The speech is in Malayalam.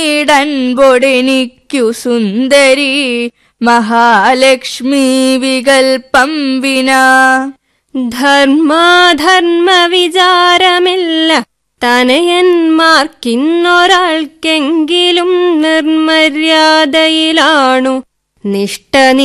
ഇടൻപൊടെനിക്കു സുന്ദരി മഹാലക്ഷ്മി വികൽപ്പം വിനാ. ധർമാധർമ്മ വിചാരമില്ല തനയന്മാർക്കിന്നൊരാൾക്കെങ്കിലും നിർമര്യാദയിലാണു നിഷ്ഠ